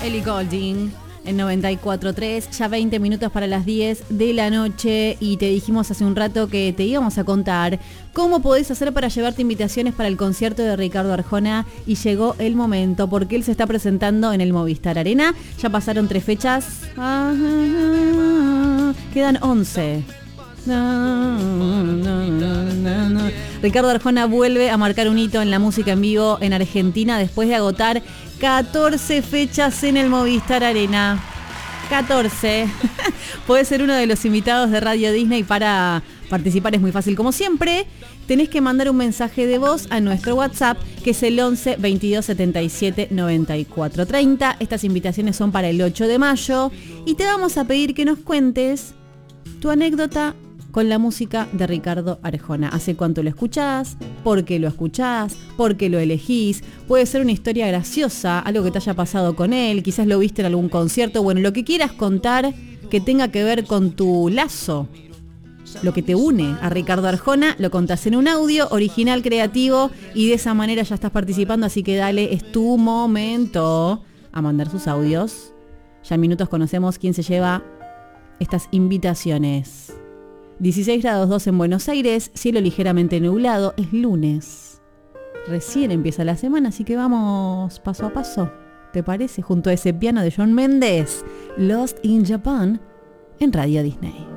Ellie Goulding en 94.3, ya 20 minutos para las 10 de la noche y te dijimos hace un rato que te íbamos a contar cómo podés hacer para llevarte invitaciones para el concierto de Ricardo Arjona y llegó el momento porque él se está presentando en el Movistar Arena. Ya pasaron 3 fechas, quedan 11. Ricardo Arjona vuelve a marcar un hito en la música en vivo en Argentina después de agotar 14 fechas en el Movistar Arena. 14. Podés ser uno de los invitados de Radio Disney. Para participar es muy fácil. Como siempre, tenés que mandar un mensaje de voz a nuestro WhatsApp, que es el 11 22 77 94 30. Estas invitaciones son para el 8 de mayo. Y te vamos a pedir que nos cuentes tu anécdota con la música de Ricardo Arjona. ¿Hace cuánto lo escuchás? ¿Por qué lo escuchás? ¿Por qué lo elegís? Puede ser una historia graciosa, algo que te haya pasado con él, quizás lo viste en algún concierto, bueno, lo que quieras contar que tenga que ver con tu lazo, lo que te une a Ricardo Arjona, lo contás en un audio original, creativo, y de esa manera ya estás participando, así que dale, es tu momento a mandar sus audios. Ya en minutos conocemos quién se lleva estas invitaciones. 16 grados 2 en Buenos Aires, cielo ligeramente nublado, es lunes. Recién empieza la semana, así que vamos paso a paso. ¿Te parece? Junto a ese piano de Shawn Mendes, Lost in Japan, en Radio Disney.